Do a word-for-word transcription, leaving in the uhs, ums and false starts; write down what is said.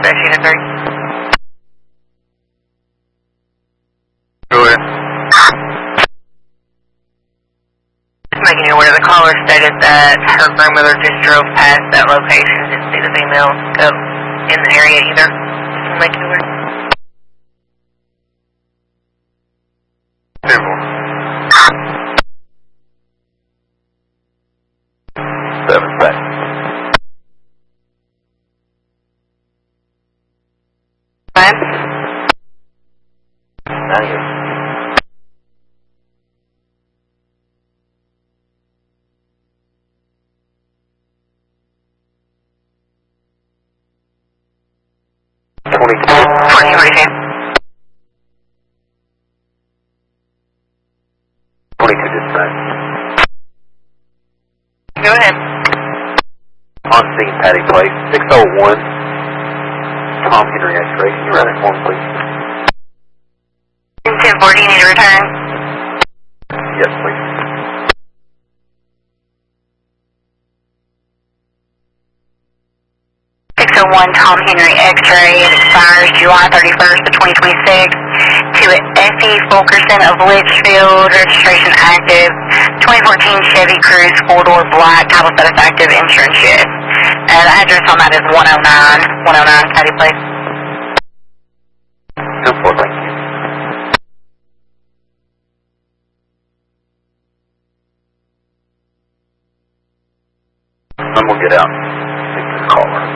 Dispatch Unit three. Go ahead. Just making you aware, the caller stated that her grandmother just drove past that location, didn't see the female go in the area either. Just make you aware. Simple. Seven back. Five. Nine years. Twenty-two. Fourteen forty-two. Twenty-two dispatch. Go ahead. On scene, Patty Place, six oh one. Tom Henry X-ray. Can you run it for me, please? ten forty, you need to return. Yes, please. six oh one Tom Henry X-ray. It expires July thirty-first of twenty twenty-six. To Effie Fulkerson of Litchfield, registration active. twenty fourteen Chevy Cruze, four-door black, title status active, insurance yes. And the address on that is one oh nine, one oh nine Patty Place. Simple, thank you. I'm gonna get out. Take the caller.